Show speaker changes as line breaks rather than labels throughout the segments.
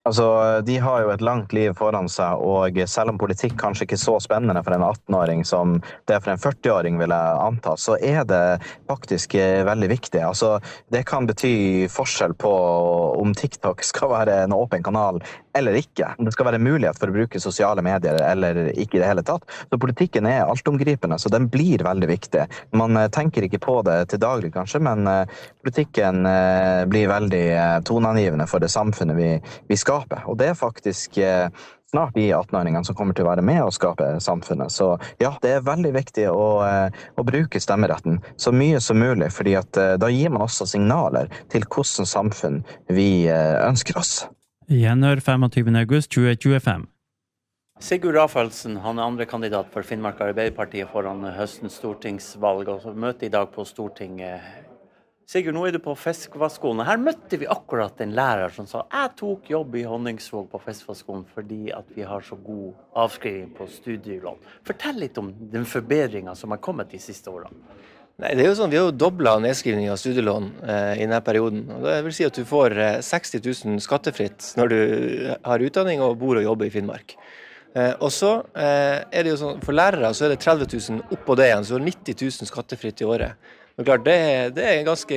Altså, de har jo et langt liv foran seg, og selv om politikk kanskje ikke er så spennende for en 18-åring som det er for en 40-åring, vil jeg anta, så er det faktisk veldig viktig. Altså, det kan bety forskjell på om TikTok skal være en åpen kanal eller ikke. Om det skal være mulighet for å bruke sosiale medier eller ikke i det hele tatt. Så politikken er altomgripende, så den blir veldig viktig. Man tenker ikke på det til daglig kanskje, men politikken blir veldig toneangivende for det samfunnet vi skaper. Og det er faktisk snart de 18-åringene som kommer til å være med og skape samfunnet. Så ja, det er veldig viktig å bruke stemmeretten så mye som mulig, fordi at da gir man også signaler til hvordan samfunn vi ønsker oss.
Gjenhør 25. august 2025.
Sigurd Rafaelsen, han er andre kandidat for Finnmark Arbeiderpartiet foran høstens stortingsvalg, og så møter i dag på Stortinget. Sigurd, nå er du på Fiskvassskolen. Her møtte vi akkurat en lærer som sa jeg tok jobb i Honningsvåg på Fiskvassskolen fordi at vi har så god avskriving på studielån. Fortell litt om den forbedringen som har kommet de siste årene.
Nei, det er jo sånn, vi har jo doblet nedskrivning av studielån i denne perioden. Og det vil si at du får 60 000 skattefritt når du har utdanning og bor og jobber i Finnmark. Og så er det jo sånn, for lærere så er det 30 000 opp på det igjen, så 90 000 skattefritt i året. Men klart, det er en ganske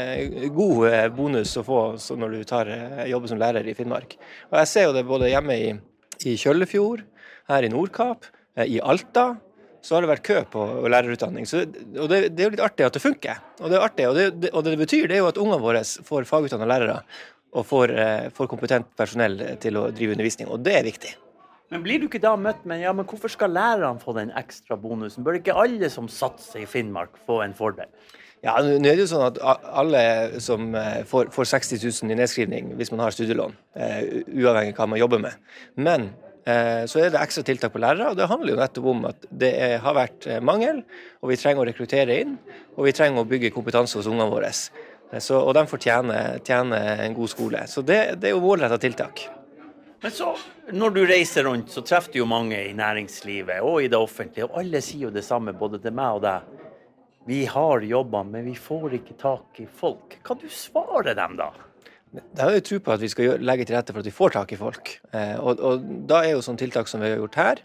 god bonus å få når du jobber som lærer i Finnmark. Og jeg ser jo det både hjemme i Kjøllefjord, her i Nordkap, i Alta, så har det vært kø på lærerutdanning. Og det er jo litt artig at det funker. Og det er artig, og det betyr det er jo at ungene våre får fagutdannede lærere og får kompetent personell til å drive undervisning, og det er viktig.
Men blir du ikke da møtt med, men hvorfor skal lærerne få den ekstra bonusen? Bør ikke alle som satser i Finnmark få en fordel?
Ja, nå er det jo sånn at alle som får 60 000 i nedskrivning hvis man har studielån, uavhengig av hva man jobber med. Men så er det ekstra tiltak på lærere, og det handler jo nettopp om at det har vært mangel, og vi trenger å rekruttere inn, og vi trenger å bygge kompetanse hos ungene våre. Og de får tjene en god skole. Så det er jo målrettet tiltak.
Men så, når du reiser rundt, så treffer du jo mange i næringslivet og i det offentlige, og alle sier jo det samme, både til meg og deg. Vi har jobber, men vi får ikke tak i folk. Kan du svare dem da?
Det har jeg tro på at vi skal legge til rette for at vi får tak i folk. Og da er jo sånn tiltak som vi har gjort her,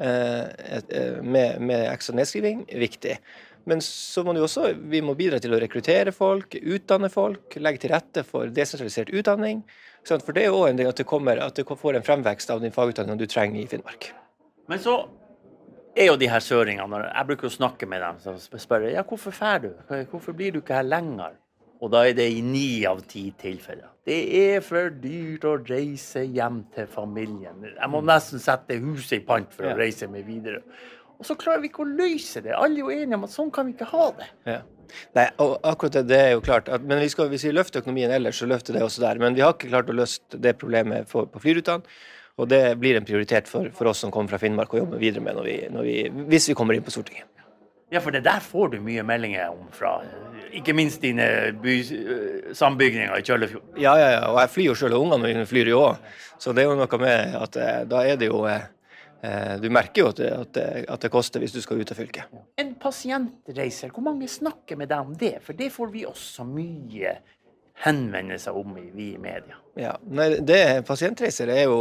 med ekstra nedskriving, viktig. Men så må vi må bidra til å rekruttere folk, utdanne folk, legge til rette for desentralisert utdanning. For det er jo også en del at du får en fremvekst av din fagutdanning du trenger i Finnmark.
Men så er jo de her søringene, jeg bruker å snakke med dem, så spør jeg, hvorfor fer du? Hvorfor blir du ikke her lenger? Og da er det i 9 av 10 tilfeller. Det er for dyrt å reise hjem til familien. Jeg må nesten sette huset i pant for å reise meg videre. Og så klarer vi ikke å løse det. Alle er jo enige om at sånn kan vi ikke ha det.
Ja. Nei, og akkurat det er jo klart. Men hvis vi løfter økonomien ellers, så løfter det også der. Men vi har ikke klart å løse det problemet på flyrutene. Og det blir en prioritet for oss som kommer fra Finnmark og jobber videre med hvis vi kommer inn på Stortinget.
Ja, for det der får du mye meldinger om fra, ikke minst dine sambygninger i Kjøllefjord.
Ja, og jeg flyr jo selv, og ungene mine flyr jo også. Så det er jo noe med at da er det jo... Du merker jo at det koster hvis du skal ut av fylket.
En pasientreiser, hvor mange snakker med deg om det? For det får vi også mye henvendelser om vi i media.
Ja, pasientreiser er jo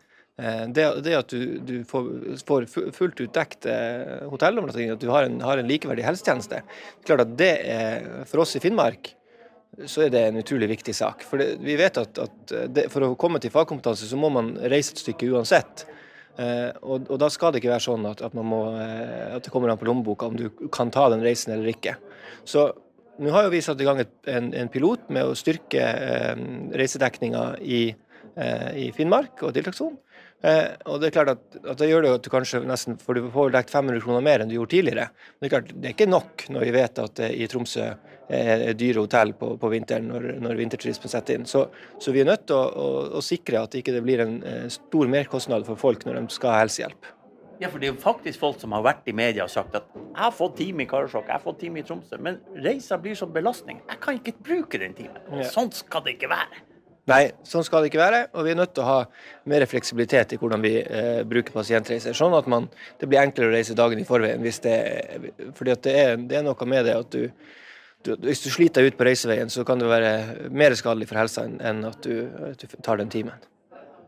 det at du får fullt utdekt hotellovernatting, at du har en likeverdig helsetjeneste. Klart at det for oss i Finnmark så er det en utrolig viktig sak. For vi vet at for å komme til fagkompetanse så må man reise et stykke uansett. Og da skal det ikke være sånn at det kommer an på lommeboka om du kan ta den reisen eller ikke. Så nå har jo vi satt i gang en pilot med å styrke reisedekningen i Finnmark og tiltakssonen. Og det er klart at det gjør det at du kanskje nesten for du får dekt 500 kroner mer enn du gjorde tidligere. Men det er klart, det er ikke nok når vi vet at i Tromsø er dyre hotell på vinteren når vinterturismen setter inn. Så vi er nødt til å sikre at ikke det blir en stor merkostnad for folk når de skal ha helsehjelp.
Ja, for det er jo faktisk folk som har vært i media og sagt at jeg har fått time i Karasjok, jeg har fått time i Tromsø, men reisa blir som belastning. Jeg kan ikke bruke den timen.
Ja.
Sånn skal det ikke være.
Nei, sånn skal det ikke være, og vi er nødt til å ha mer fleksibilitet i hvordan vi bruker pasientreiser, sånn at det blir enklere å reise dagen i forveien, fordi at det er noe med det at hvis du sliter ut på reiseveien, så kan det være mer skadelig for helsa enn at du tar den timen.